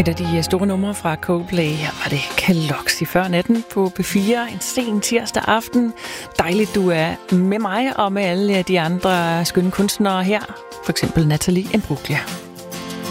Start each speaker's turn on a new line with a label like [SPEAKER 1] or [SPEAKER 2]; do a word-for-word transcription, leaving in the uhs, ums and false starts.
[SPEAKER 1] Et af de store numre fra Coldplay, her var det Caloxy før natten på P fire, en sen tirsdag aften. Dejligt, du er med mig og med alle de andre skønne kunstnere her, for eksempel Nathalie Imbruglia.